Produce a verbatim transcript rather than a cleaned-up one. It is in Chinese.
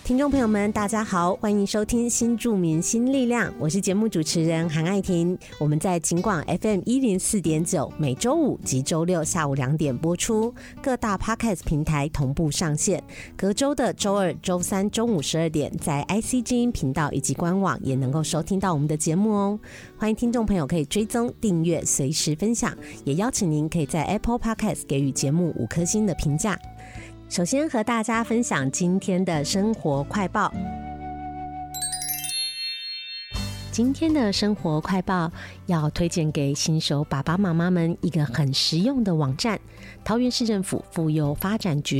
听众朋友们大家好，欢迎收听新住民新力量，我是节目主持人韩爱婷。我们在警广 F M 一零四点九，每周五及周六下午两点播出，各大 Podcast 平台同步上线，隔周的周二周三中午十二点在 I C 之音频道以及官网也能够收听到我们的节目哦。欢迎听众朋友可以追踪订阅随时分享，也邀请您可以在 Apple Podcast 给予节目五颗星的评价。首先和大家分享今天的生活快报。今天的生活快报要推荐给新手爸爸妈妈们一个很实用的网站，桃园市政府妇幼发展局